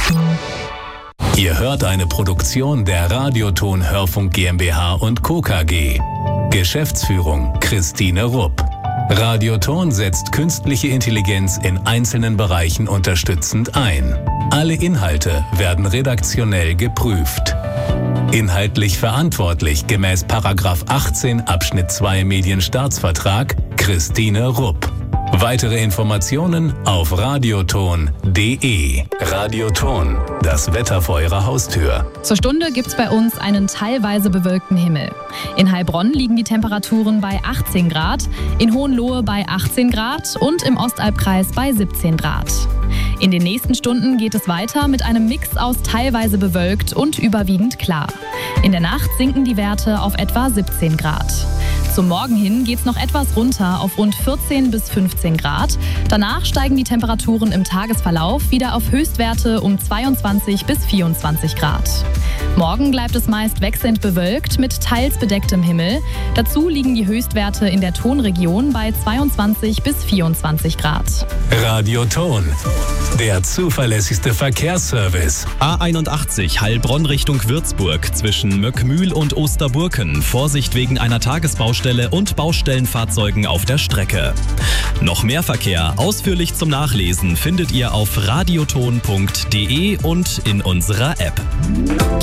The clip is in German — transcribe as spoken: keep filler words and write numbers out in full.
Ihr hört eine Produktion der Radioton Hörfunk GmbH und Co. K G. Geschäftsführung Christine Rupp. Radioton setzt künstliche Intelligenz in einzelnen Bereichen unterstützend ein. Alle Inhalte werden redaktionell geprüft. Inhaltlich verantwortlich gemäß Paragraph achtzehn Abschnitt zwei Medienstaatsvertrag Christine Rupp. Weitere Informationen auf radioton punkt de. Radioton, das Wetter vor Ihrer Haustür. Zur Stunde gibt's bei uns einen teilweise bewölkten Himmel. In Heilbronn liegen die Temperaturen bei achtzehn Grad, in Hohenlohe bei achtzehn Grad und im Ostalbkreis bei siebzehn Grad. In den nächsten Stunden geht es weiter mit einem Mix aus teilweise bewölkt und überwiegend klar. In der Nacht sinken die Werte auf etwa siebzehn Grad. Zum Morgen hin geht's noch etwas runter auf rund vierzehn bis fünfzehn Grad. Danach steigen die Temperaturen im Tagesverlauf wieder auf Höchstwerte um zweiundzwanzig bis vierundzwanzig Grad. Morgen bleibt es meist wechselnd bewölkt mit teils bedecktem Himmel. Dazu liegen die Höchstwerte in der Tonregion bei zweiundzwanzig bis vierundzwanzig Grad. Radioton, der zuverlässigste Verkehrsservice. A einundachtzig Heilbronn Richtung Würzburg zwischen Möckmühl und Osterburken. Vorsicht wegen einer Tagesbaustelle und Baustellenfahrzeugen auf der Strecke. Noch mehr Verkehr ausführlich zum Nachlesen findet ihr auf radioton punkt de und in unserer App.